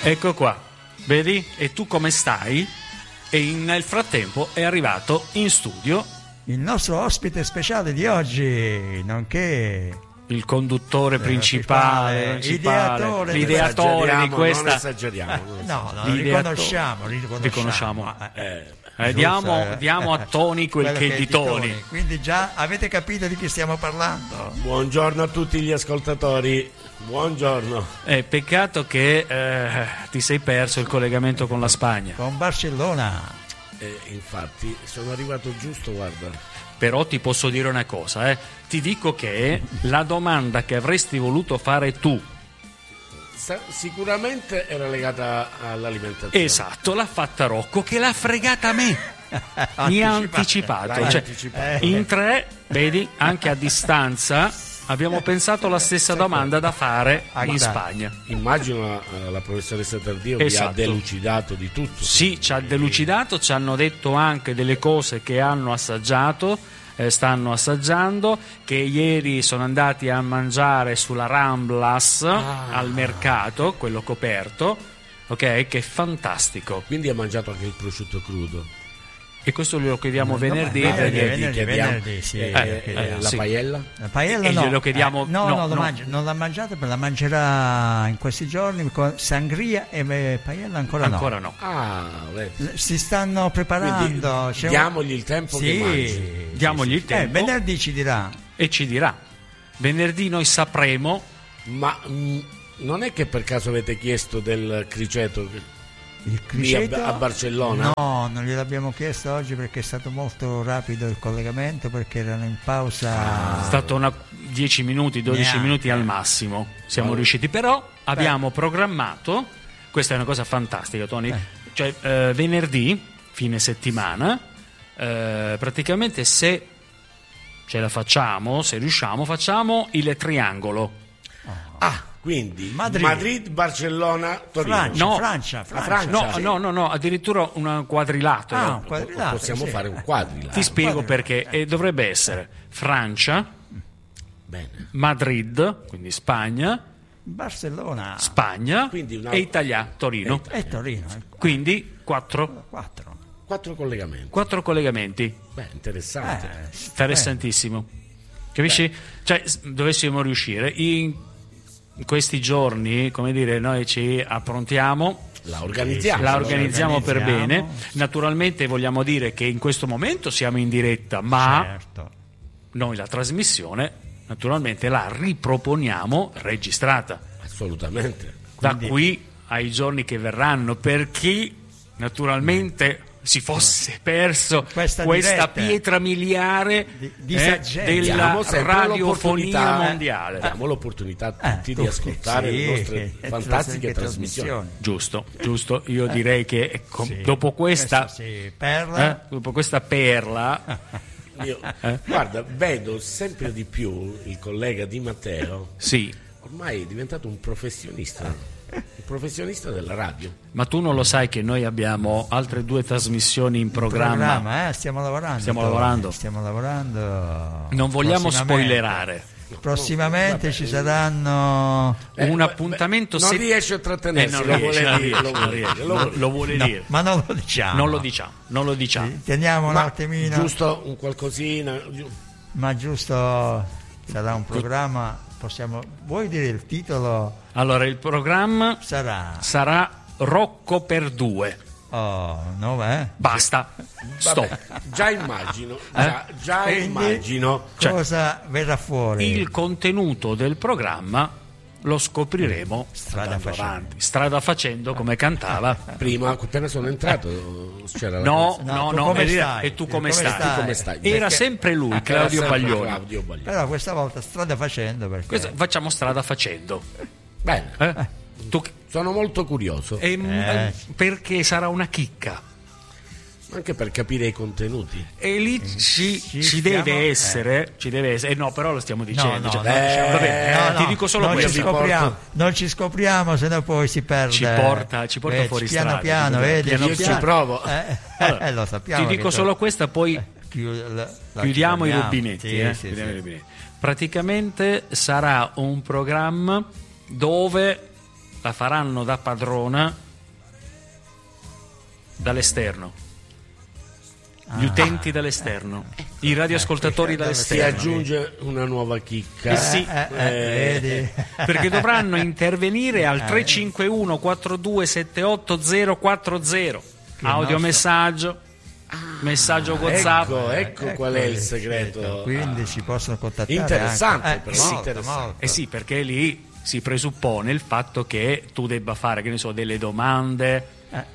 Ecco qua, vedi? E tu come stai? E nel frattempo è arrivato in studio il nostro ospite speciale di oggi, nonché il conduttore principale, l'ideatore di questa. Non esageriamo. No, riconosciamo. Diamo a Tony quel che è di Tony. Quindi già avete capito di chi stiamo parlando. Buongiorno a tutti gli ascoltatori. Buongiorno. Peccato che ti sei perso il collegamento con la Spagna. Con Barcellona. Infatti sono arrivato giusto, guarda. Però ti posso dire una cosa, ti dico che la domanda che avresti voluto fare tu sicuramente era legata all'alimentazione. Esatto, l'ha fatta Rocco, che l'ha fregata a me. Mi ha anticipato. In tre, vedi, anche a distanza abbiamo pensato la stessa domanda da fare in Spagna. Immagino la professoressa Tardio vi ha delucidato di tutto. Sì, ci ha delucidato, ci hanno detto anche delle cose che hanno assaggiato, stanno assaggiando, che ieri sono andati a mangiare sulla Ramblas al mercato, quello coperto, ok? Che è fantastico. Quindi ha mangiato anche il prosciutto crudo. E questo glielo chiediamo venerdì. Venerdì, sì. La paella? La paella e no. Glielo chiediamo, non l'ha mangiata, ma la mangerà in questi giorni con sangria e paella ancora no. Si stanno preparando. Diamogli il tempo che mangi. Diamogli il tempo. Venerdì ci dirà. E ci dirà. Venerdì noi sapremo. Ma non è che per caso avete chiesto del criceto? Il criceto a Barcellona? No, non gliel'abbiamo chiesto oggi perché è stato molto rapido il collegamento, perché erano in pausa. È stato 10 minuti, 12 minuti al massimo. Siamo riusciti, però abbiamo programmato, questa è una cosa fantastica, Tony, cioè venerdì, fine settimana, praticamente se ce la facciamo, se riusciamo, facciamo il triangolo. Quindi Madrid, Barcellona, Torino. Francia. No, addirittura un quadrilatero. Un quadrilatero. Possiamo fare un quadrilatero. Ti spiego perché. Dovrebbe essere Francia, Madrid, quindi Spagna, Barcellona, Spagna e Italia, Torino. E Torino. Quindi 4 collegamenti. 4 collegamenti. Interessante. Interessantissimo. Capisci? Cioè, dovessimo riuscire in questi giorni, come dire, noi ci approntiamo, la organizziamo per bene. Naturalmente vogliamo dire che in questo momento siamo in diretta, ma noi la trasmissione naturalmente la riproponiamo registrata. Assolutamente. Da qui ai giorni che verranno, per chi naturalmente si fosse perso questa pietra miliare della radiofonia mondiale. Diamo l'opportunità a tutti di ascoltare le nostre fantastiche trasmissioni. Giusto. Io direi che dopo questa perla, guarda, vedo sempre di più il collega Di Matteo. Sì. Ormai è diventato un professionista. Il professionista della radio. Ma tu non lo sai che noi abbiamo altre 2 trasmissioni in programma? Stiamo lavorando. Non vogliamo spoilerare. Prossimamente ci saranno un appuntamento. Non riesce a trattenersi. Lo vuole dire. Ma non lo diciamo. Non lo diciamo. Teniamo un attimino. Giusto un qualcosina. Ma giusto sarà un programma. Vuoi dire il titolo? Allora, il programma sarà Rocco per 2. Basta. Stop. Già immagino. Immagino. Cosa verrà fuori? Il contenuto del programma lo scopriremo strada facendo, come cantava prima. Appena sono entrato c'era e tu come stai? Era sempre lui, Claudio Baglioni. Però questa volta strada facendo, perché facciamo strada facendo. Bene. Sono molto curioso perché sarà una chicca, anche per capire i contenuti, e lì ci deve essere. No, però lo stiamo dicendo. Ti dico solo questo. Non ci scopriamo, se no poi si perde. Ci porta fuori strada. Piano, vedi? Io ci provo. Lo sappiamo. Ti dico solo questa, poi chiudiamo i rubinetti. Praticamente sarà un programma dove la faranno da padrona dall'esterno. Gli utenti dall'esterno, i radioascoltatori dall'esterno. Si aggiunge una nuova chicca. Sì. Perché dovranno intervenire al 351 4278 040. Audiomessaggio, messaggio WhatsApp. Ecco qual è il segreto. Quindi si possono contattare. Interessante, però. Molto. Sì, perché lì si presuppone il fatto che tu debba fare, che ne so, delle domande.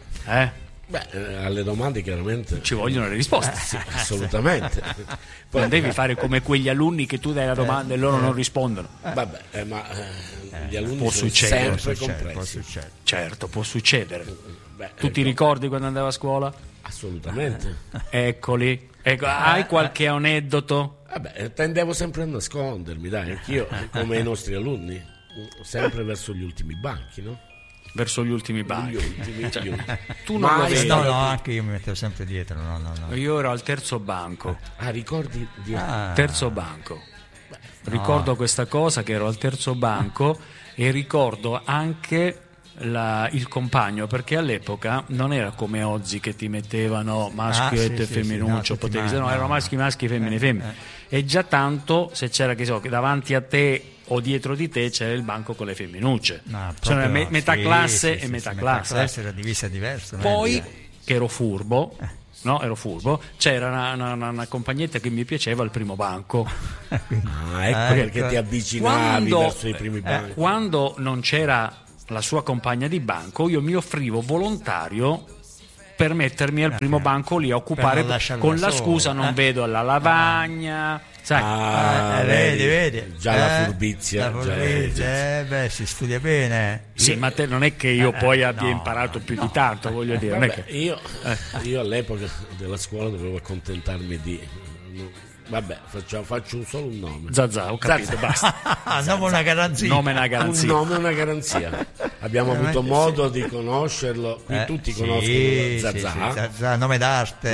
Alle domande chiaramente ci vogliono le risposte. Sì, assolutamente. Poi non devi fare come quegli alunni che tu dai la domanda e loro non rispondono. Ma gli alunni sono sempre compressi. Certo, può succedere. Tu ti ricordi quando andavo a scuola? Assolutamente. Eccoli. Hai qualche aneddoto? Tendevo sempre a nascondermi, dai, anch'io, come i nostri alunni, sempre verso gli ultimi banchi, no? Verso gli ultimi banchi. Tu non lo vedi? No, anche io mi mettevo sempre dietro. No. Io ero al terzo banco. Ricordi di terzo banco? Ricordo questa cosa, che ero al terzo banco, e ricordo anche il compagno, perché all'epoca non era come oggi che ti mettevano maschio e femminuccio, erano maschi, femmine. E già tanto, se c'era, che davanti a te o dietro di te c'era il banco con le femminucce, cioè metà classe e metà classe. La classe era divisa diverso. Poi, che ero furbo, c'era una compagnetta che mi piaceva al primo banco. Perché ti avvicinavi verso i primi banchi. Quando non c'era la sua compagna di banco, io mi offrivo volontario per mettermi al primo banco lì a occupare, con la scusa non vedo alla lavagna, sai. Vedi. Già la furbizia. Si studia bene. Sì, ma te non è che io poi abbia imparato più di tanto, voglio dire. Non è che... io all'epoca della scuola dovevo accontentarmi di... faccio solo un nome. Zazà, ho capito, basta. Nome una garanzia. Un nome una garanzia. Abbiamo avuto modo di conoscerlo. Qui tutti conoscono Zazà. Zazà, nome d'arte.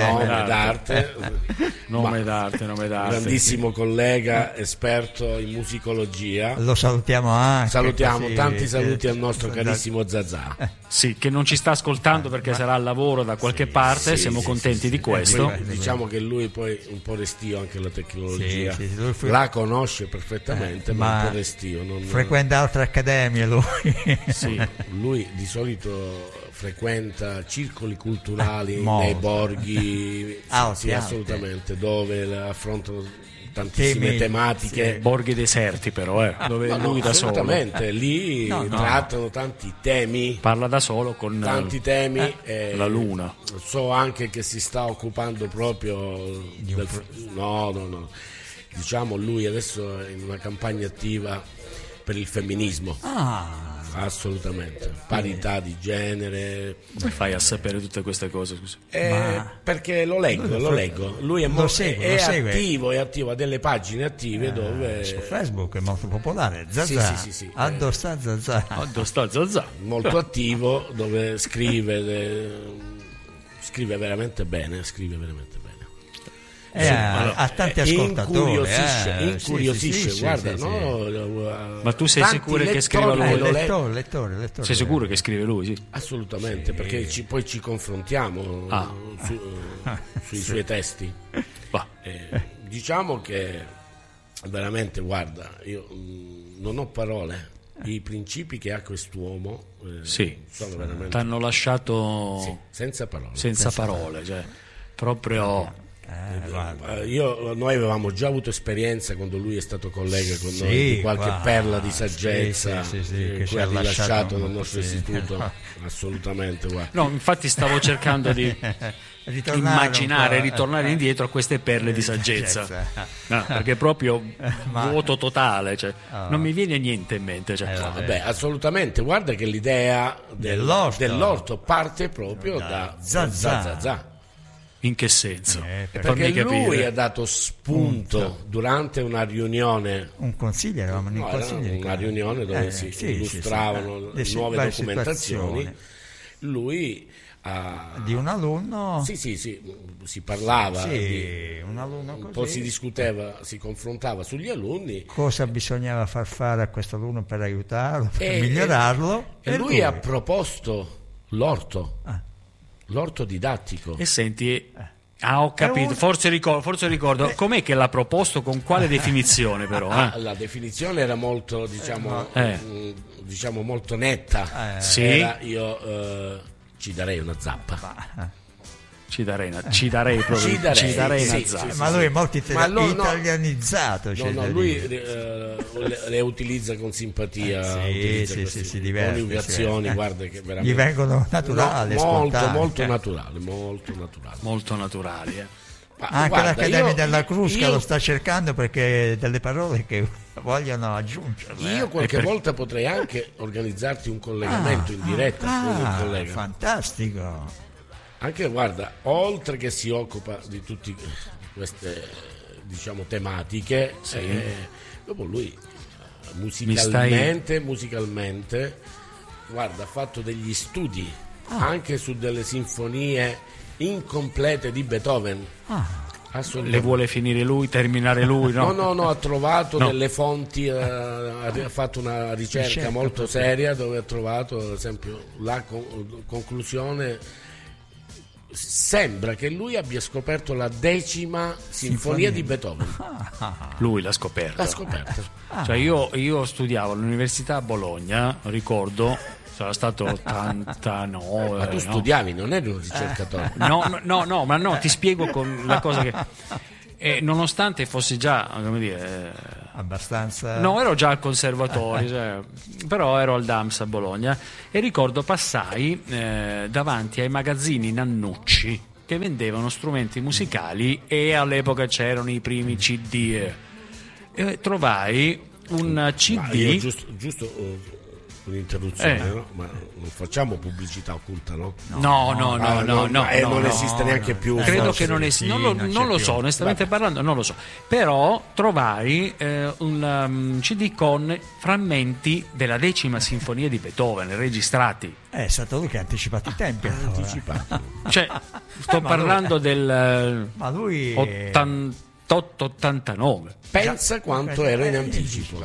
Nome d'arte. Grandissimo collega, esperto in musicologia. Lo salutiamo anche. Salutiamo, tanti saluti al nostro carissimo Zazà. Sì, che non ci sta ascoltando perché sarà al lavoro da qualche parte. Siamo contenti di questo. Diciamo che lui poi un po' restio anche la tecnologia, la conosce perfettamente, ma un po' restio. Frequenta altre accademie lui. Lui di solito frequenta circoli culturali nei borghi, assolutamente, dove affrontano tantissime tematiche. Borghi deserti però, dove lui da solo. Assolutamente, lì trattano tanti temi. Parla da solo con tanti temi. La luna. So anche che si sta occupando proprio no. Diciamo, lui adesso è in una campagna attiva per il femminismo. Assolutamente, parità di genere. Come fai a sapere tutte queste cose? Scusa? Perché lo leggo. Lui è attivo, ha delle pagine attive dove su Facebook è molto popolare. Zazà. Sì. Addo sta Zazà. Molto attivo, dove scrive veramente bene. Ha tanti ascoltatori. Incuriosisce, guarda. Ma tu sei sicuro che scriva lui? Lettore. Sei sicuro che scrive lui? Sì. Assolutamente, perché poi ci confrontiamo sui suoi testi. Diciamo che veramente, guarda, io non ho parole. I principi che ha quest'uomo sono veramente... ti hanno lasciato senza parole. Senza parole, cioè proprio... Noi avevamo già avuto esperienza quando lui è stato collega con noi di qualche perla di saggezza che ci ha rilasciato dal nostro istituto. Assolutamente, guarda. No, infatti stavo cercando di ritornare indietro a queste perle di saggezza. Perché proprio vuoto totale, cioè, non mi viene niente in mente, assolutamente. Guarda che l'idea dell'orto parte proprio da Zazà. In che senso? Perché lui ha dato spunto durante una riunione. Un consiglio, una riunione dove si illustravano nuove documentazioni. Lui di un alunno. Sì, si parlava, un alunno così. Un po' si discuteva, si confrontava sugli alunni. Cosa bisognava far fare a questo alunno per aiutarlo, per migliorarlo. E lui ha proposto l'orto didattico. E senti... ho capito, forse ricordo. Com'è che l'ha proposto, con quale definizione però? La definizione era molto, diciamo molto netta. Sì. Io ci darei una zappa. Ci darei una zappa. Ma lui è molto italianizzato. Lui le utilizza con simpatia, coniugazioni, guarda che veramente gli vengono naturali, molto naturali. Molto naturali. Anche l'Accademia della Crusca lo sta cercando, perché delle parole che vogliono aggiungerle. Io qualche volta potrei anche organizzarti un collegamento in diretta con il collega. Fantastico. Anche, guarda, oltre che si occupa di tutte queste, diciamo, tematiche, dopo lui musicalmente, guarda, ha fatto degli studi anche su delle sinfonie incomplete di Beethoven. Le vuole finire lui, terminare lui? No, ha trovato delle fonti, ha fatto una ricerca molto seria, dove ha trovato, ad esempio, la conclusione. Sembra che lui abbia scoperto la 10ª sinfonia di Beethoven. Lui l'ha scoperta. Cioè io studiavo all'università a Bologna, ricordo, sarà stato 89. Ma tu studiavi, non eri un ricercatore? No, ma no, ti spiego con la cosa che... nonostante fossi già, come dire... abbastanza... No, ero già al conservatorio, però ero al DAMS a Bologna, e ricordo passai davanti ai magazzini Nannucci che vendevano strumenti musicali, e all'epoca c'erano i primi CD, e trovai un CD... giusto un'interruzione, no? Ma non facciamo pubblicità occulta, no? No, non esiste neanche più. Credo che non esista, non lo so, onestamente parlando, non lo so. Però trovai un CD con frammenti della 10ª sinfonia di Beethoven registrati. È stato lui che ha anticipato i tempi. Cioè, sto parlando del 88-89. Pensa quanto ero in anticipo.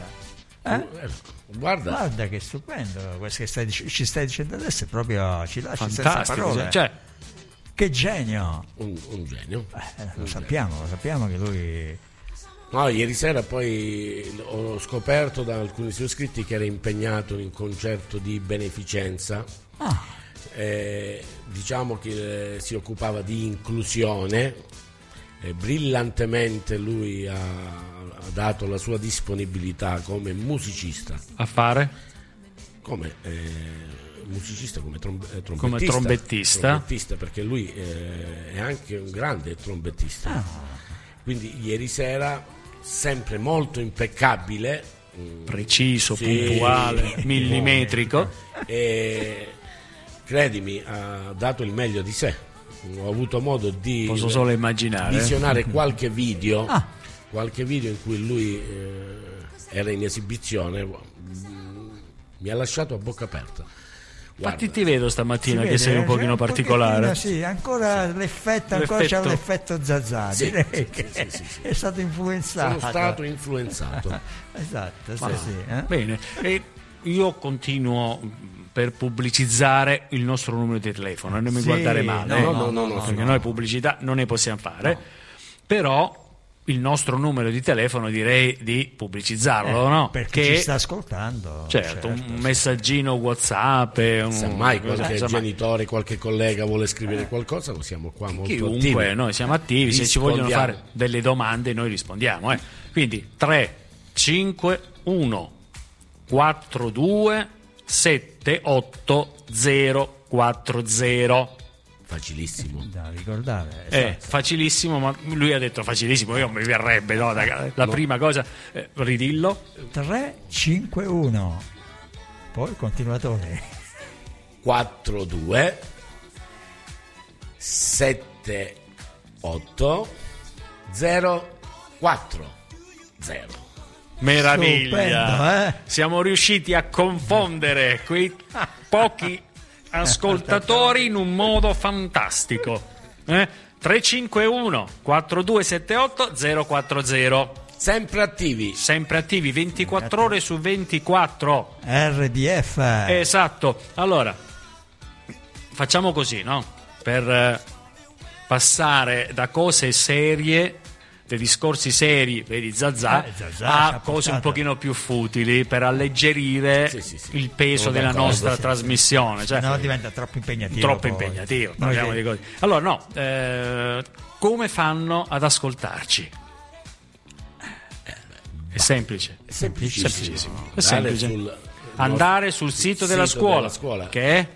Guarda che stupendo questo che ci stai dicendo adesso, è proprio, ci lasci senza fantastico, parole. cioè, che genio, un genio. Lo sappiamo che lui... No, ieri sera poi ho scoperto da alcuni suoi scritti che era impegnato in un concerto di beneficenza. Diciamo che si occupava di inclusione. Brillantemente lui ha dato la sua disponibilità come musicista a fare come musicista, come trombettista, perché lui è anche un grande trombettista. Quindi ieri sera, sempre molto impeccabile, preciso, puntuale, millimetrico, e credimi, ha dato il meglio di sé. Ho avuto modo di posso solo immaginare visionare qualche video in cui lui era in esibizione. Mi ha lasciato a bocca aperta. Infatti ti vedo stamattina che sei un pochino particolare. Sì, ancora l'effetto. C'è l'effetto Zazà, direi che è stato influenzato. Sono stato influenzato. Esatto, Bene, e io continuo per pubblicizzare il nostro numero di telefono, non mi guardare male, perché noi pubblicità non ne possiamo fare, però il nostro numero di telefono direi di pubblicizzarlo, no? Perché ci sta ascoltando. Certo, un messaggino WhatsApp, semmai qualche genitore, qualche collega vuole scrivere qualcosa, siamo qua molto chiunque, attivi. Noi siamo attivi, se ci vogliono fare delle domande noi rispondiamo, Quindi 351 42 78040. Facilissimo da ricordare, facilissimo, ma lui ha detto facilissimo, io mi verrebbe, no? Prima cosa, ridillo. 351 poi il continuatore 42 78 040. Meraviglia. Stupendo, Siamo riusciti a confondere quei pochi ascoltatori in un modo fantastico. 351 4278 040. Sempre attivi 24 ore su 24. RDF. Esatto. Allora, facciamo così, no? Per passare da cose serie, dei discorsi seri, vedi Zazà, a cose un pochino più futili, per alleggerire il peso della nostra trasmissione. Cioè, no, diventa troppo impegnativo. Parliamo di cose. Allora, no, come fanno ad ascoltarci? È semplice. È semplicissimo. È semplice. Andare sul sito della scuola, che è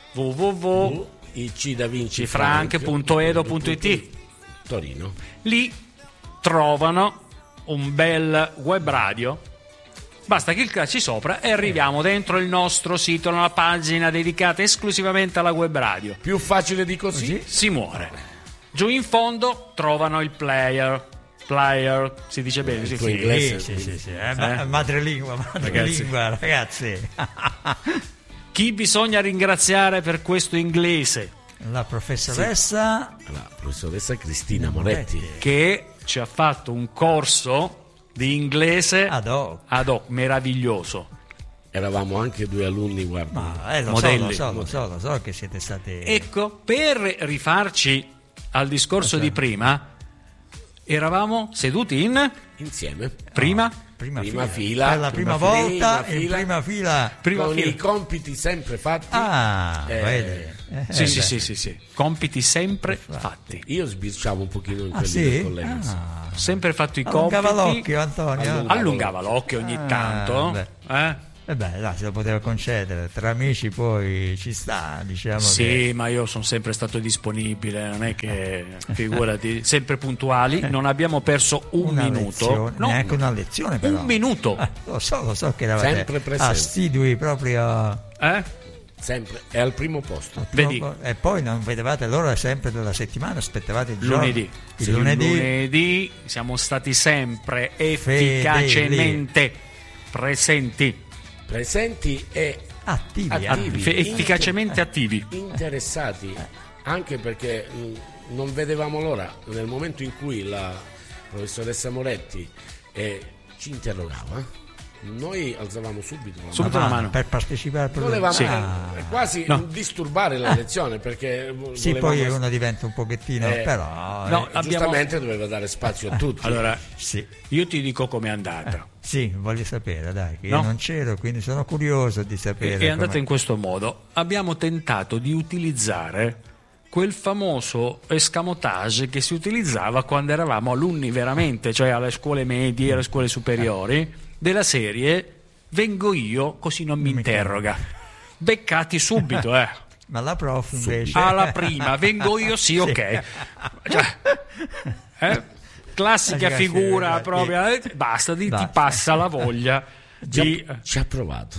www.icdavincifrank.edo.it Torino. Lì trovano un bel web radio. Basta cliccarci sopra e arriviamo dentro il nostro sito, nella pagina dedicata esclusivamente alla web radio. Più facile di così si muore. Giù in fondo trovano il player, si dice bene, sì. Madrelingua, ragazzi. Chi bisogna ringraziare per questo inglese? La professoressa Cristina Moretti, che ci ha fatto un corso di inglese ad hoc meraviglioso. Eravamo anche 2 alunni, guarda. Modelli. Lo so che siete stati. Ecco, per rifarci al discorso di prima, eravamo seduti insieme. Prima fila. Per la prima volta in prima fila. Con i compiti sempre fatti. Sì. Compiti sempre fatti. Io sbirciavo un pochino in quelli del collega. Sempre fatto i compiti. Allungava l'occhio, Antonio. Allungava l'occhio ogni tanto. Se lo poteva concedere tra amici, poi ci sta, diciamo. Sì, ma io sono sempre stato disponibile, non è che figurati, sempre puntuali, non abbiamo perso un minuto, neanche una lezione, però. Un minuto. Lo so che eravate assidui proprio. Sempre, è al primo posto. Vedi? E poi non vedevate l'ora sempre della settimana, aspettavate il lunedì. Lunedì siamo stati sempre efficacemente presenti e attivi. Efficacemente attivi, interessati, anche perché non vedevamo l'ora nel momento in cui la professoressa Moretti ci interrogava. Noi alzavamo subito la mano per partecipare al programma. Quasi disturbare la lezione, perché poi uno diventa un pochettino, però giustamente doveva dare spazio a tutti. Allora, io ti dico com'è andata. Voglio sapere, dai, che io non c'ero, quindi sono curioso di sapere. È andata in questo modo. Abbiamo tentato di utilizzare quel famoso escamotage che si utilizzava quando eravamo alunni veramente, cioè alle scuole medie, alle scuole superiori, della serie vengo io così non mi interroga. Beccati subito, Ma la prof invece alla prima vengo io, sì, ok. Classica figura proprio, basta, ti passa la voglia. Ci ha provato.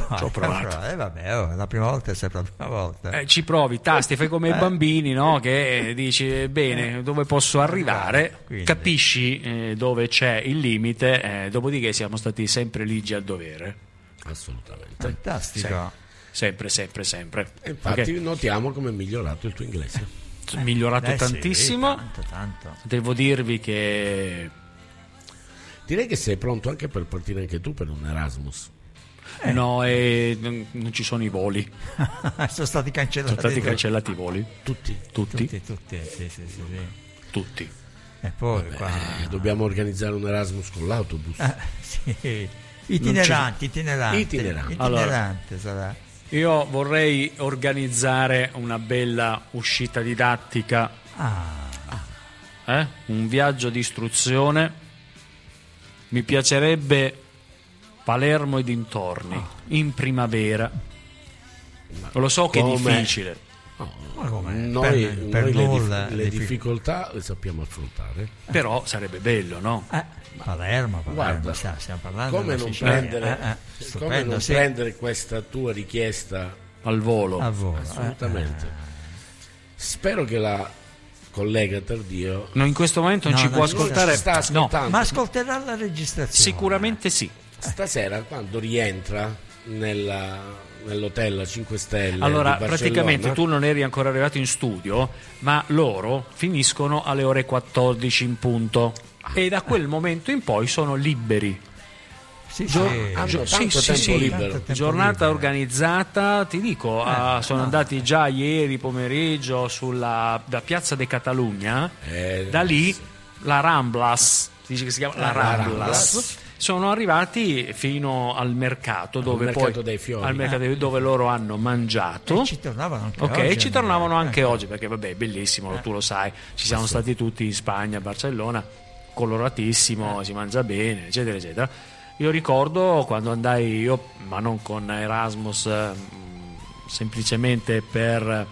La prima volta è sempre la prima volta. Ci provi, tasti, fai come i bambini, no? Che dici bene dove posso arrivare, capisci dove c'è il limite, dopodiché siamo stati sempre ligi al dovere. Assolutamente. Fantastico. Sempre. E infatti notiamo come è migliorato il tuo inglese. Migliorato tantissimo. Tanto. Devo dirvi che direi che sei pronto anche per partire anche tu per un Erasmus. No, non ci sono i voli. Sono stati cancellati i voli. Tutti. Sì. Tutti. E poi dobbiamo organizzare un Erasmus con l'autobus. Itinerante allora, sarà. Io vorrei organizzare una bella uscita didattica. Un viaggio di istruzione. Mi piacerebbe Palermo e dintorni in primavera. Lo so che è difficile. Noi le difficoltà le sappiamo affrontare. Però sarebbe bello, no? Palermo, guarda, stiamo parlando come non prendere questa tua richiesta al volo. Assolutamente. Spero che la collega Tardio in questo momento non ci può ascoltare. Sta ascoltando. Ma ascolterà la registrazione. Sicuramente sì. Stasera quando rientra nell'hotel 5 stelle. Allora, praticamente tu non eri ancora arrivato in studio, ma loro finiscono alle ore 14 in punto e da quel momento in poi sono liberi. Hanno tanto tempo libero. Giornata organizzata, ti dico, sono andati già ieri pomeriggio da Piazza de Catalunya, da lì la Ramblas, dice che si chiama la Ramblas. Sono arrivati fino al mercato dove dei fiori, al mercato dove loro hanno mangiato. E ci tornavano anche oggi. Ci tornavano anche oggi, perché vabbè, è bellissimo, tu lo sai, ci siamo stati tutti in Spagna, a Barcellona, coloratissimo, si mangia bene, eccetera, eccetera. Io ricordo quando andai io, ma non con Erasmus, semplicemente per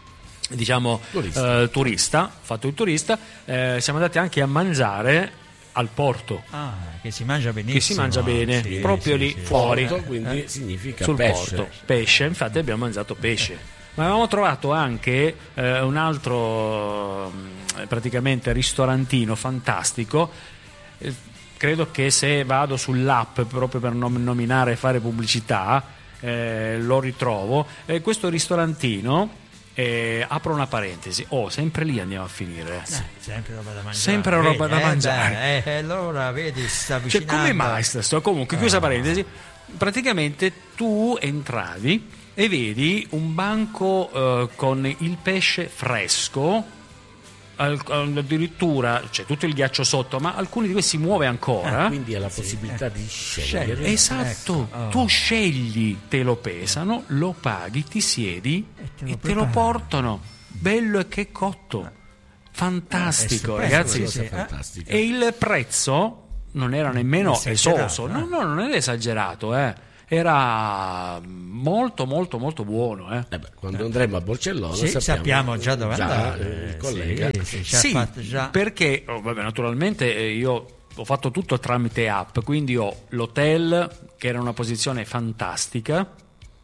turista, fatto il turista, siamo andati anche a mangiare al porto. Che si mangia benissimo. Che si mangia bene, proprio lì fuori. Porto, quindi significa sul pesce. Porto. Pesce, infatti abbiamo mangiato pesce. Ma avevamo trovato anche un altro praticamente ristorantino fantastico. Credo che se vado sull'app proprio per non nominare e fare pubblicità lo ritrovo. Questo ristorantino, apro una parentesi, sempre lì andiamo a finire. Sempre roba da mangiare. Sempre roba da mangiare. Allora vedi, si sta avvicinando. Cioè, come mai sto? Comunque, chiusa parentesi, praticamente tu entravi e vedi un banco con il pesce fresco, addirittura c'è tutto il ghiaccio sotto, ma alcuni di questi si muove ancora, quindi hai la possibilità di scegliere. Esatto, tu scegli, te lo pesano, lo paghi, ti siedi e te lo portano bello e che cotto, fantastico, ragazzi. Fantastico. E il prezzo non era nemmeno esoso, no, non era esagerato, era molto molto molto buono. Quando andremo a Barcellona sappiamo già dove andare. Il collega perché naturalmente io ho fatto tutto tramite app, quindi ho l'hotel che era una posizione fantastica.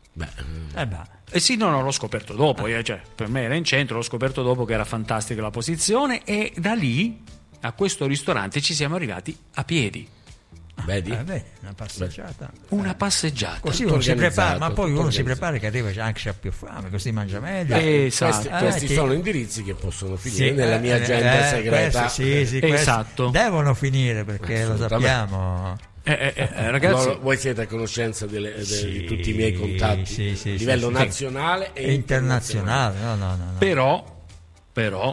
L'ho scoperto dopo, cioè, per me era in centro, l'ho scoperto dopo che era fantastica la posizione, e da lì a questo ristorante ci siamo arrivati a piedi. Vedi? Una passeggiata. Una passeggiata. Così uno si prepara, ma poi uno si prepara che arriva anche c'ha più fame, così mangia meglio. Esatto. Questi sono indirizzi che possono finire nella mia agenda segreta. Esatto. Devono finire perché lo sappiamo. Ragazzi, voi siete a conoscenza di tutti i miei contatti a livello nazionale e internazionale. No. Però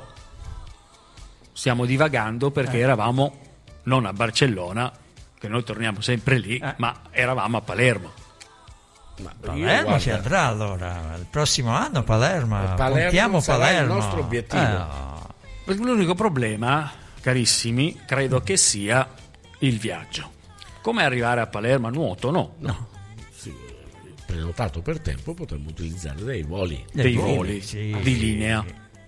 stiamo divagando perché eravamo non a Barcellona, che noi torniamo sempre lì, ma eravamo a Palermo. Palermo si andrà allora il prossimo anno. Palermo sarà il nostro obiettivo. L'unico problema, carissimi, credo che sia il viaggio. Come arrivare a Palermo a nuoto? No. Prenotato per tempo potremmo utilizzare dei voli di linea.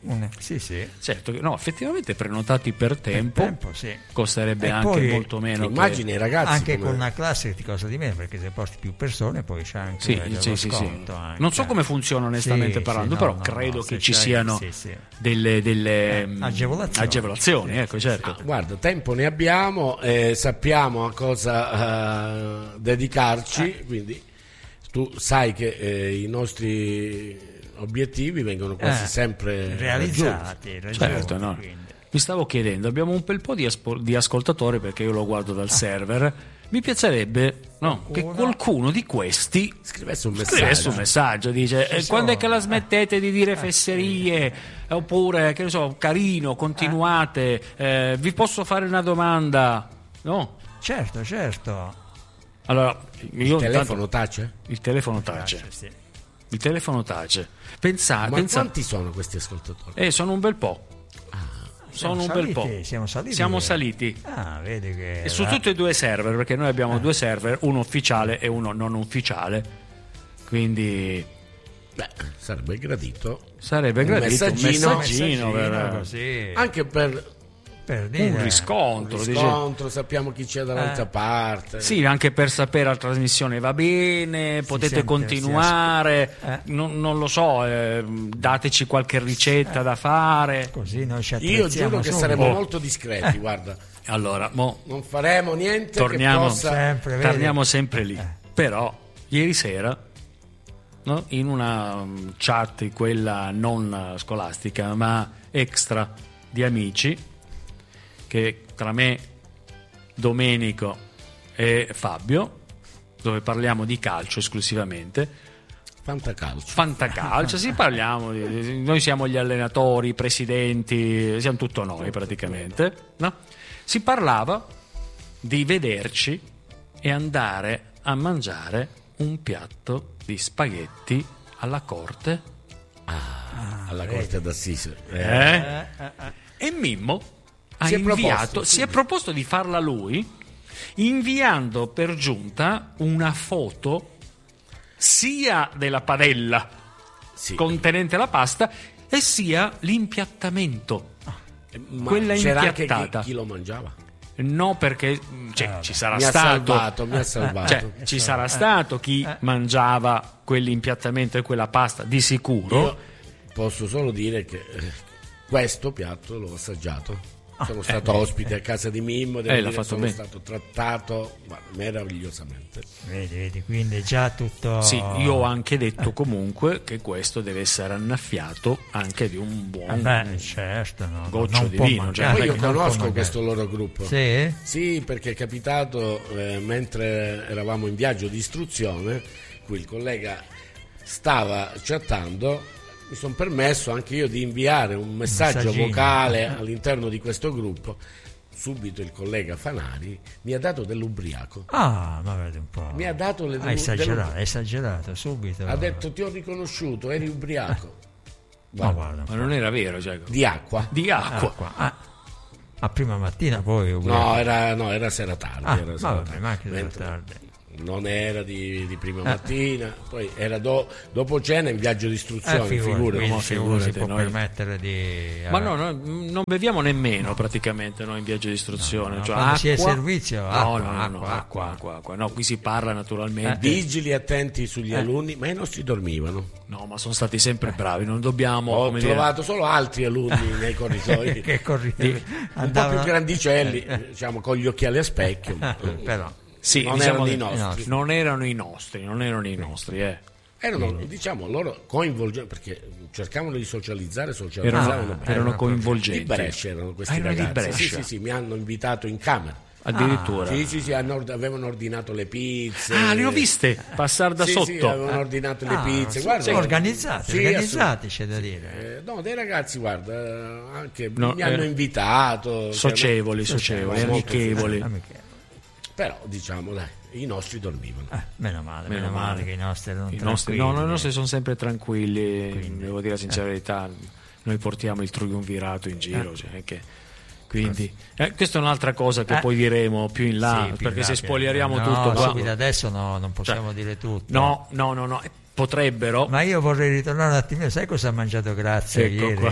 Certo, effettivamente prenotati per tempo costerebbe anche molto meno. Immagini ragazzi, anche con una classe ti costa di meno, perché se porti più persone poi c'è anche sconto. Anche. Non so come funziona onestamente parlando, però credo che ci siano delle agevolazioni. Ecco, certo. Guarda, tempo ne abbiamo, sappiamo a cosa dedicarci, quindi tu sai che i nostri obiettivi vengono quasi sempre realizzati. Certo, no. Mi stavo chiedendo, abbiamo un bel po' di ascoltatori, perché io lo guardo dal server. Mi piacerebbe che qualcuno di questi scrivesse un messaggio, dice quando è che la smettete di dire fesserie, oppure che ne so, carino, continuate, vi posso fare una domanda? No? Certo. Allora, il telefono tace? Il telefono tace. Il telefono tace. Quanti sono questi ascoltatori? Sono un bel po'. Siamo saliti. Vedi che e su tutti e due i server, perché noi abbiamo due server, uno ufficiale e uno non ufficiale. Quindi sarebbe gradito un messaggino così. Anche per un riscontro, sappiamo chi c'è dall'altra parte. Sì, anche per sapere la trasmissione va bene, potete continuare, non lo so, dateci qualche ricetta da fare. Così noi ci io giuro che saremo molto discreti, guarda. Allora, non faremo niente torniamo che possa sempre lì. Però ieri sera, no? In una chat, quella non scolastica ma extra di amici, che tra me, Domenico e Fabio, dove parliamo di calcio esclusivamente. Fantacalcio, sì, parliamo noi siamo gli allenatori, i presidenti, siamo tutto noi praticamente, no? Si parlava di vederci e andare a mangiare un piatto di spaghetti alla corte. Alla corte d'assise. E Mimmo si è proposto di farla lui, inviando per giunta una foto sia della padella contenente la pasta e sia l'impiattamento, quella c'era impiattata. Anche chi lo mangiava? No, perché ci sarà stato mi ha salvato. Cioè, ci sarà stato chi mangiava quell'impiattamento e quella pasta di sicuro. Io posso solo dire che questo piatto l'ho assaggiato. Sono stato ospite a casa di Mimmo, sono stato trattato meravigliosamente. Vedi, quindi già tutto. Sì, io ho anche detto comunque che questo deve essere annaffiato anche di un buon goccio di vino. Poi io conosco questo loro gruppo. Sì? Sì, perché è capitato mentre eravamo in viaggio di istruzione, cui il collega stava chattando. Mi sono permesso anche io di inviare un messaggio vocale all'interno di questo gruppo. Subito il collega Fanari mi ha dato dell'ubriaco. Ma vedi un po'. Mi ha dato esagerato subito. Ha detto: ti ho riconosciuto, eri ubriaco. Guarda. Ma non era vero, cioè. Di acqua. A prima mattina poi ubriaco. No, era sera tardi. Ma anche sera tardi. Non era di prima mattina, poi era dopo cena in viaggio di istruzione. Figurati, può permettere di. Ma no, non beviamo nemmeno praticamente noi in viaggio di istruzione. Cioè, quando si è servizio, acqua. No, qui si parla naturalmente. Vigili, attenti sugli alunni, ma i nostri dormivano. No, ma sono stati sempre bravi, non dobbiamo. Ho trovato solo altri alunni nei corridoi. Che corridoi? Un po' più grandicelli, diciamo, con gli occhiali a specchio. Però. Sì, non erano i nostri. Non erano i nostri. Erano, diciamo, loro coinvolgenti, perché cercavano di socializzare erano coinvolgenti. Di Brescia erano questi ragazzi. Sì, mi hanno invitato in camera. Addirittura. Sì, avevano ordinato le pizze. Le ho viste passare da sotto. Sì, avevano ordinato le pizze. Guarda, organizzati, c'è da dire. No, dei ragazzi, guarda, anche mi hanno invitato. Socievoli, amichevoli. Però diciamo, dai, i nostri dormivano. Meno male che i nostri erano tranquilli. No, i nostri sono sempre tranquilli. Quindi, devo dire la sincera verità, noi portiamo il triumvirato in giro. Quindi questa è un'altra cosa che poi diremo più in là, perché se spoileriamo tutto qua. Adesso non possiamo dire tutto. No. Potrebbero. Ma io vorrei ritornare un attimino. Sai cosa ha mangiato Grazia ieri?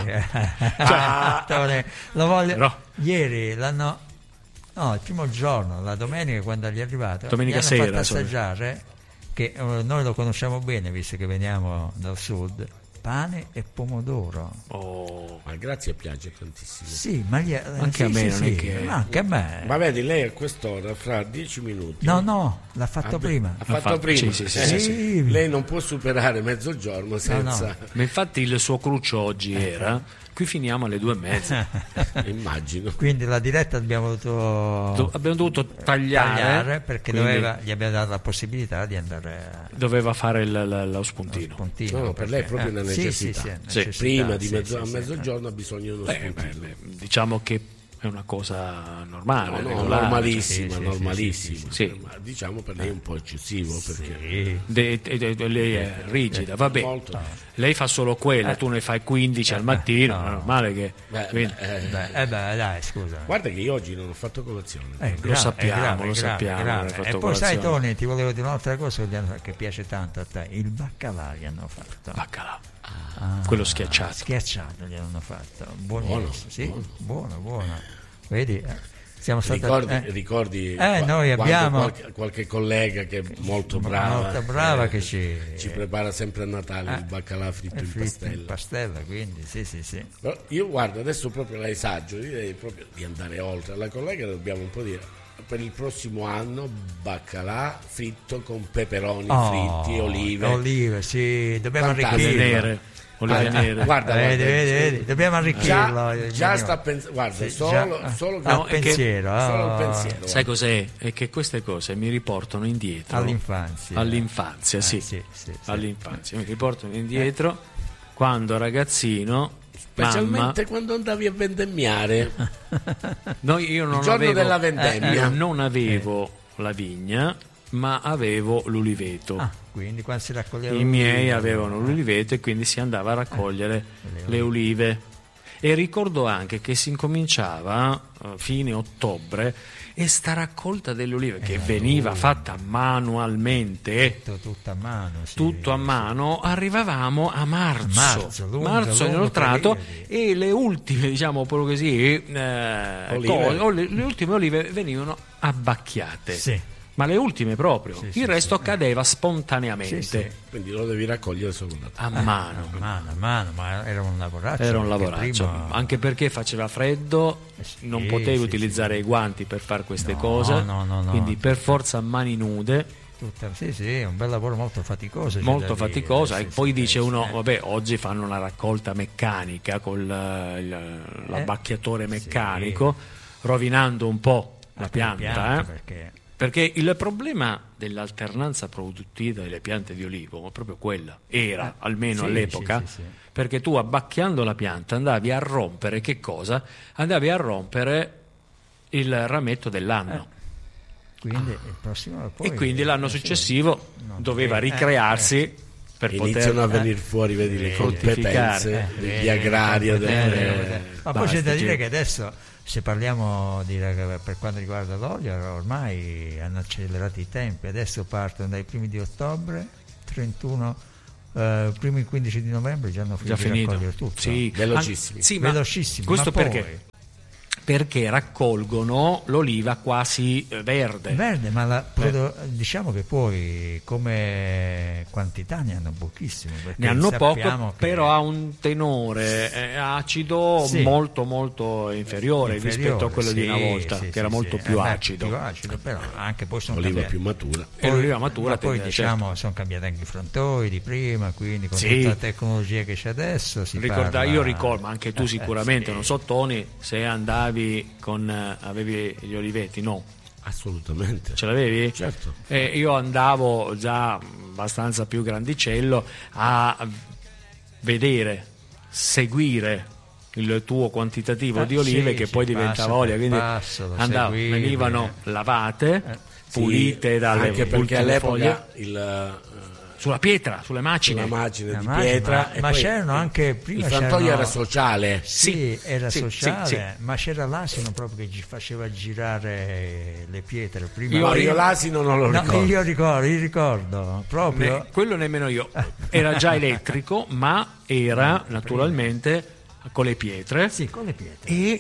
Ieri l'hanno. No, il primo giorno, la domenica, quando gli è arrivato, domenica gli hanno sera, fatto assaggiare, che noi lo conosciamo bene visto che veniamo dal sud, pane e pomodoro. Ma Grazia piace tantissimo. Sì, ma anche a me non è che. Anche a me. Ma vedi, lei a quest'ora, fra 10 minuti. No, l'ha fatto prima. Ha fatto prima. Sì. Lei non può superare mezzogiorno senza. No. Ma infatti il suo cruccio oggi era. Qui finiamo alle 2:30. Immagino. Quindi la diretta abbiamo dovuto tagliare perché gli abbiamo dato la possibilità di andare. Doveva fare lo spuntino. No, per lei è proprio una necessità. Prima di mezzogiorno ha bisogno di uno spuntino. Diciamo che è una cosa normale, normalissima. Sì. Ma diciamo per lei è un po' eccessivo perché lei è rigida, vabbè. Lei fa solo quello, tu ne fai 15 al mattino, è normale che. Dai, scusa. Guarda che io oggi non ho fatto colazione. Lo sappiamo. E poi sai, Tony, ti volevo dire un'altra cosa che piace tanto a te. Il baccalà gli hanno fatto. Baccalà. Quello schiacciato. Schiacciato gli hanno fatto. Buono. Vedi? Siamo stati ricordi noi abbiamo qualche collega che è molto brava che ci prepara sempre a Natale il baccalà fritto in pastella, quindi sì. Però io guardo adesso proprio l'esaggio, direi proprio di andare oltre. Alla collega dobbiamo un po' dire per il prossimo anno baccalà fritto con peperoni fritti, olive, sì, dobbiamo arricchirlo. Guarda, vedi, dobbiamo arricchirlo. Già sta pensando, guarda, solo il pensiero. Sai cos'è? È che queste cose mi riportano indietro all'infanzia, sì. All'infanzia mi riportano indietro quando ragazzino. Specialmente quando andavi a vendemmiare. No, io non il giorno avevo, della vendemmia. Non avevo la vigna, ma avevo l'uliveto. Quindi quando si raccoglieva i miei avevano l'uliveto e quindi si andava a raccogliere le ulive. E ricordo anche che si incominciava fine ottobre e sta raccolta delle olive che veniva fatta manualmente, tutto a mano, arrivavamo a marzo inoltrato, e le ultime, diciamo proprio così, le ultime olive venivano abbacchiate. Ma le ultime proprio, il resto cadeva spontaneamente. Quindi lo devi raccogliere solo a mano, ma era un lavoraccio. Era un lavoraccio, anche perché faceva freddo, non potevi utilizzare i guanti per fare queste cose, quindi per forza a mani nude. Un bel lavoro molto faticoso. E poi dice uno, vabbè, oggi fanno una raccolta meccanica con l'abbacchiatore meccanico, rovinando un po' la pianta, perché il problema dell'alternanza produttiva delle piante di olivo è proprio quella, era almeno all'epoca, perché tu abbacchiando la pianta andavi a rompere che cosa? Andavi a rompere il rametto dell'anno. Quindi il prossimo, e quindi l'anno successivo doveva ricrearsi per iniziano a venire fuori, vedi, le competenze degli agrari. Ma poi c'è da dire che adesso, se parliamo per quanto riguarda l'olio, ormai hanno accelerato i tempi, adesso partono dai primi di ottobre, 31, primi 15 di novembre già hanno finito di raccogliere tutto. Velocissimi. Velocissimi. Questo perché? Perché raccolgono l'oliva quasi verde, ma diciamo che poi come quantità ne hanno pochissimo, ne hanno poco, però ha un tenore acido molto molto inferiore rispetto a quello di una volta, che era molto più acido. Però anche poi sono l'oliva più matura. L'oliva matura, poi diciamo sono cambiati anche i frontoi di prima, quindi con tutta la tecnologia che c'è adesso io ricordo, ma anche tu sicuramente, non so Tony, se andavi avevi gli oliveti? No, assolutamente. Ce l'avevi? Certo. Io andavo già abbastanza più grandicello a seguire il tuo quantitativo di olive che poi diventava olio, quindi venivano lavate, pulite dalle anche perché all'epoca sulla pietra, sulle macine di pietra, ma c'erano anche prima il frantoio era sociale, era sociale, ma c'era l'asino proprio che ci faceva girare le pietre prima. Io l'asino non lo ricordo. Io ricordo proprio quello nemmeno io. Era già elettrico, ma era naturalmente con le pietre. Con le pietre. E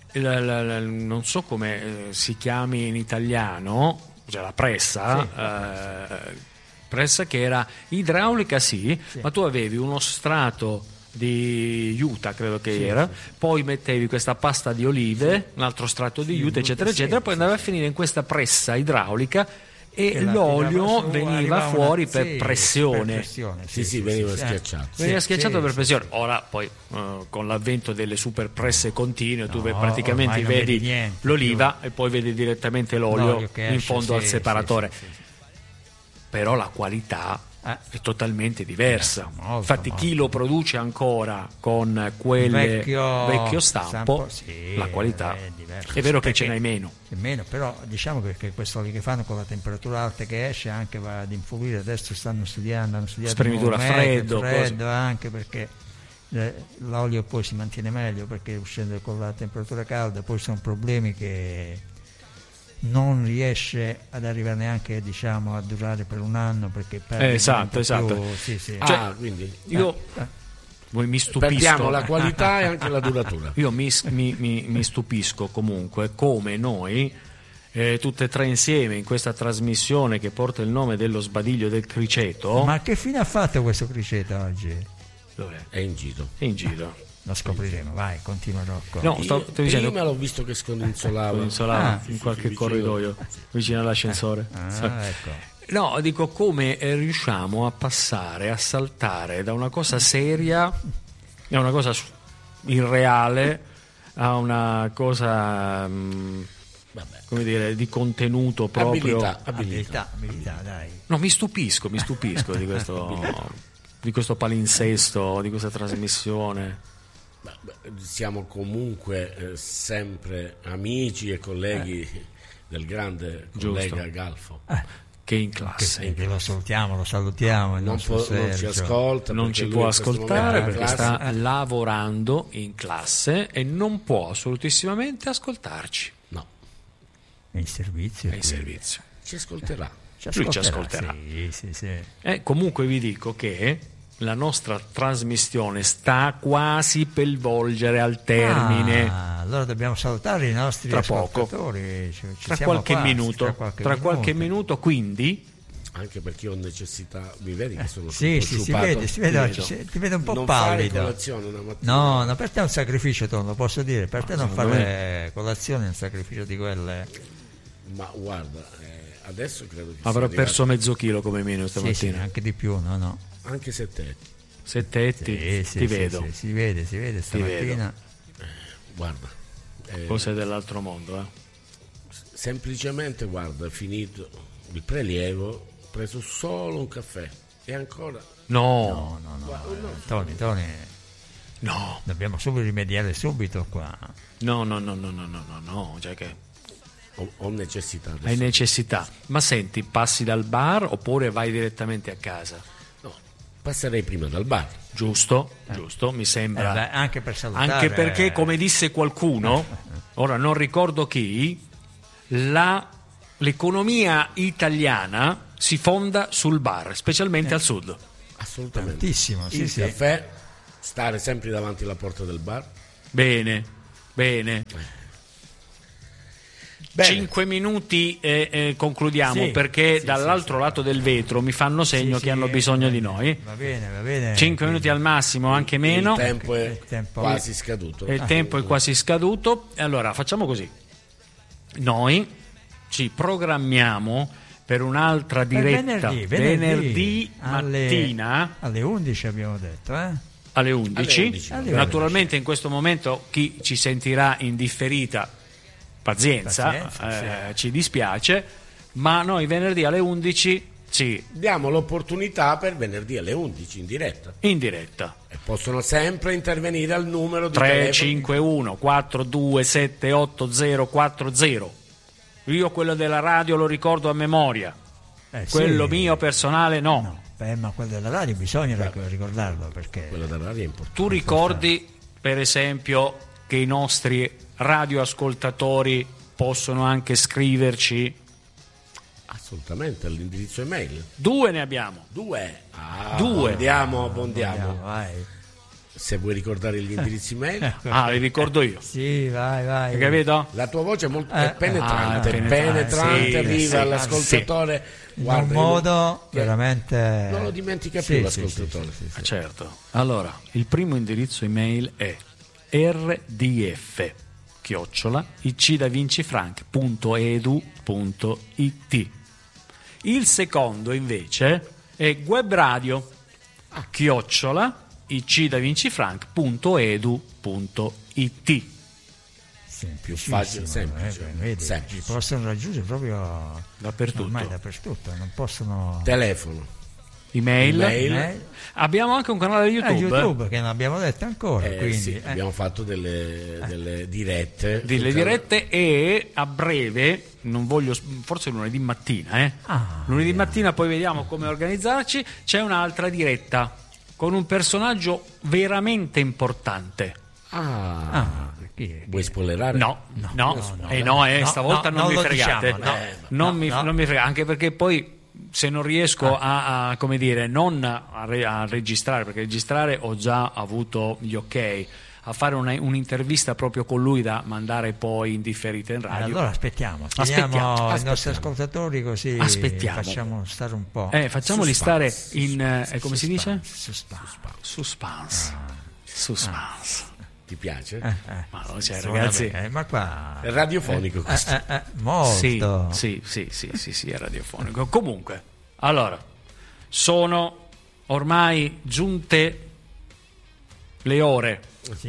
non so come si chiami in italiano, cioè la pressa. Pressa che era idraulica, ma tu avevi uno strato di juta, credo che era, poi mettevi questa pasta di olive, un altro strato di juta, eccetera, poi andava a finire in questa pressa idraulica e l'olio veniva fuori per pressione. Veniva schiacciato. Veniva schiacciato per pressione. Ora poi con l'avvento delle super presse continue tu praticamente vedi l'oliva e poi vedi direttamente l'olio in fondo al separatore. Però la qualità è totalmente diversa. Infatti chi lo produce ancora con quel vecchio stampo, la qualità è vero che ce n'hai meno. Però diciamo che questo olio che fanno con la temperatura alta che esce anche va ad influire. Adesso hanno studiato spremitura a freddo anche perché l'olio poi si mantiene meglio, perché uscendo con la temperatura calda poi sono problemi che non riesce ad arrivare neanche, diciamo, a durare per un anno, perché perde esatto. Quindi io mi stupisco, perdiamo la qualità e anche la duratura. Io mi stupisco comunque come noi tutte e tre insieme in questa trasmissione che porta il nome dello sbadiglio del criceto. Ma che fine ha fatto questo criceto oggi? Dov'è? È in giro. È in giro. Lo scopriremo, vai, continua Rocco. No, prima l'ho visto che scodinzolava in qualche corridoio vicino all'ascensore. Ecco. No, dico, come riusciamo a passare, a saltare da una cosa seria, a una cosa irreale, a una cosa come dire, di contenuto proprio. Abilità, dai. No, mi stupisco di questo palinsesto, di questa trasmissione. Siamo comunque sempre amici e colleghi del grande collega Galfo, che è in classe, che lo salutiamo, non ci ascolta, non ci può ascoltare perché sta lavorando in classe e non può assolutissimamente ascoltarci. No, è in servizio. Ci ascolterà. Lui ci ascolterà. Sì. Comunque vi dico che la nostra trasmissione sta quasi per volgere al termine. Allora dobbiamo salutare i nostri ascoltatori. Tra qualche minuto, quindi. Anche perché ho necessità, mi vedi che sono si vede, ti vedo un po' pallido. No, per te è un sacrificio, lo posso dire. Per te non fare colazione è un sacrificio di quelle. Ma guarda, adesso credo che avrò perso mezzo chilo come meno stamattina. Sì, anche di più, no. Anche 7 etti. Ti vedo. Si vede stamattina. Guarda, cose dell'altro mondo. Semplicemente, guarda, finito il prelievo, ho preso solo un caffè e ancora. No. Tony. No. Dobbiamo subito rimediare qua. No, cioè che ho necessità. Hai necessità. Ma senti, passi dal bar oppure vai direttamente a casa? No, passerei prima dal bar. Giusto, mi sembra. Anche per salutare. Anche perché, come disse qualcuno, ora non ricordo chi, l'economia italiana si fonda sul bar, specialmente al sud. Assolutamente. Tantissimo, il caffè, stare sempre davanti alla porta del bar. Bene. 5 minuti e concludiamo, perché dall'altro lato del vetro mi fanno segno che hanno bisogno di noi. Va bene. 5 minuti al massimo, anche meno. Il tempo è quasi scaduto. Il tempo è quasi scaduto. Allora facciamo così: noi ci programmiamo per un'altra diretta venerdì mattina alle 11 abbiamo detto, alle 11. Naturalmente in questo momento chi ci sentirà in differita, pazienza. Ci dispiace, ma noi venerdì alle 11 ci diamo l'opportunità per venerdì alle 11 in diretta. E possono sempre intervenire al numero di 351 4278 Io quello della radio lo ricordo a memoria, quello mio personale no. Ma quello della radio bisogna ricordarlo, perché quello della radio è importante. Tu ricordi per esempio che i nostri radioascoltatori possono anche scriverci? Assolutamente, all'indirizzo email. 2 ne abbiamo. 2. 2. Abbondiamo. Vai. Se vuoi ricordare gli indirizzi email. Li ricordo io. Sì, vai. Hai capito? La tua voce è molto penetrante, penetrante, arriva all'ascoltatore. In un modo veramente. Non lo dimentica più l'ascoltatore. Sì. Certo. Allora, il primo indirizzo email è rdf@icdavincifranc.edu.it. Il secondo invece è webradio @icdavincifranc.edu.it. Più facile, semplice. Ci possono raggiungere proprio dappertutto. Ormai dappertutto, non possono. Telefono, email. Abbiamo anche un canale YouTube che non abbiamo detto ancora, quindi abbiamo fatto delle dirette. E a breve, non voglio, forse lunedì mattina, lunedì mattina poi vediamo come organizzarci, c'è un'altra diretta con un personaggio veramente importante. Vuoi spoilerare? No, stavolta non mi fregate. Non mi fregate, anche perché poi se non riesco a come dire, non a registrare, perché registrare ho già avuto gli ok, a fare un'intervista proprio con lui da mandare poi in differita in radio. Allora aspettiamo i nostri ascoltatori, così facciamo stare un po'. Facciamoli stare in come si dice? Suspense. Ti piace? Ma no, ragazzi, ma qua è radiofonico questo. Molto. Sì, è radiofonico. Comunque, allora, sono ormai giunte le ore.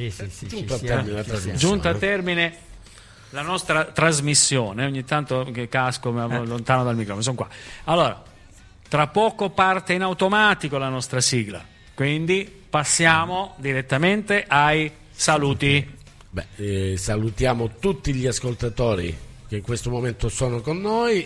Giunta a termine la nostra trasmissione. Ogni tanto che casco lontano dal microfono, sono qua. Allora, tra poco parte in automatico la nostra sigla, quindi passiamo direttamente ai saluti. Salutiamo tutti gli ascoltatori che in questo momento sono con noi,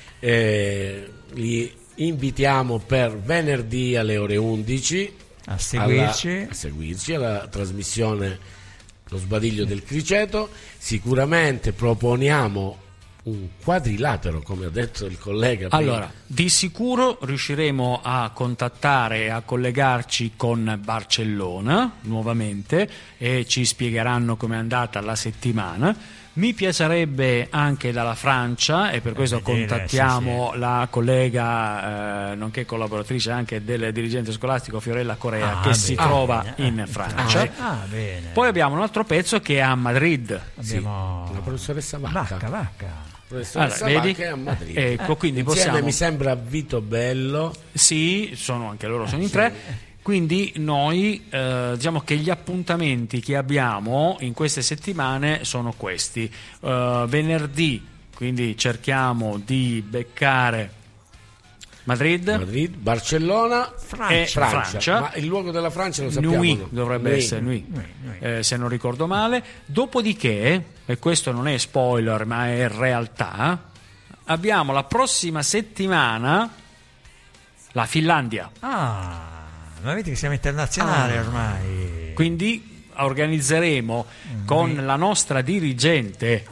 li invitiamo per venerdì alle ore 11 a seguirci alla trasmissione Lo Sbadiglio del Criceto. Sicuramente proponiamo un quadrilatero, come ha detto il collega prima. Allora, di sicuro riusciremo a contattare e a collegarci con Barcellona nuovamente e ci spiegheranno com'è andata la settimana. Mi piacerebbe anche dalla Francia, e per questo contattiamo la collega nonché collaboratrice anche del dirigente scolastico Fiorella Corea, che si trova in Francia. Bene. Poi abbiamo un altro pezzo che è a Madrid. Abbiamo la professoressa Vacca. Allora, vedi? Che è a Madrid. Ecco, quindi insieme possiamo... mi sembra Vito Bello. Sì, sono anche loro, sono in 3. Quindi noi diciamo che gli appuntamenti che abbiamo in queste settimane sono questi. Venerdì, quindi cerchiamo di beccare Madrid, Barcellona, Francia. Ma il luogo della Francia lo sappiamo. Nui, dovrebbe essere Nui. Se non ricordo male. Dopodiché, e questo non è spoiler ma è realtà, abbiamo la prossima settimana la Finlandia. Ma vedi che siamo internazionali ormai. Quindi organizzeremo con la nostra dirigente,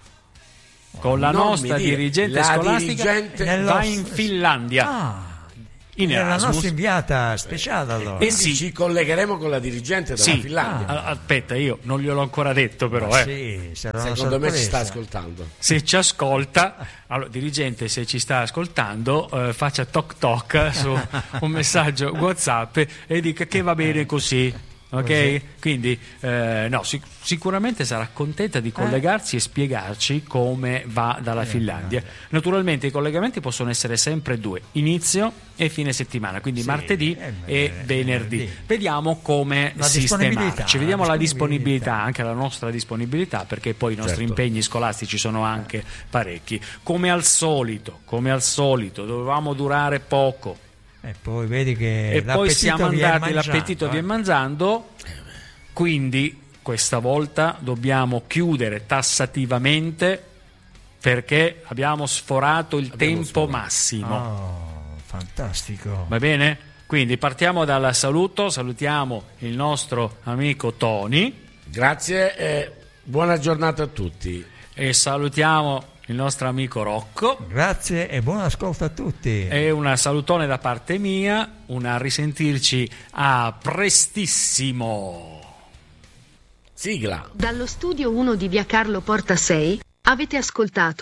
dirigente scolastica, va in Finlandia. È la nostra inviata speciale, allora. E ci collegheremo con la dirigente della Finlandia. Aspetta, io non gliel'ho ancora detto, però. Secondo me ci sta ascoltando. Se ci ascolta, allora, dirigente, se ci sta ascoltando, faccia toc toc su un messaggio WhatsApp e dica che va bene così. Ok? Quindi sicuramente sarà contenta di collegarsi e spiegarci come va dalla Finlandia. Naturalmente i collegamenti possono essere sempre 2, inizio e fine settimana, quindi martedì e venerdì. Vediamo come sistemarci, vediamo la disponibilità, anche la nostra disponibilità, perché poi i nostri impegni scolastici sono anche parecchi. Come al solito, dovevamo durare poco. E poi vedi che poi siamo andati, l'appetito viene mangiando, quindi questa volta dobbiamo chiudere tassativamente perché abbiamo sforato il tempo massimo. Fantastico. Va bene? Quindi partiamo dal saluto, salutiamo il nostro amico Tony. Grazie e buona giornata a tutti. E salutiamo il nostro amico Rocco. Grazie e buon ascolto a tutti. E un salutone da parte mia, a risentirci a prestissimo. Sigla. Dallo studio 1 di via Carlo Porta 6 avete ascoltato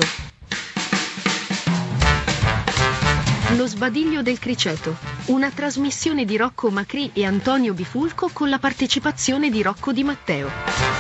Lo Sbadiglio del Criceto, una trasmissione di Rocco Macri e Antonio Bifulco con la partecipazione di Rocco Di Matteo.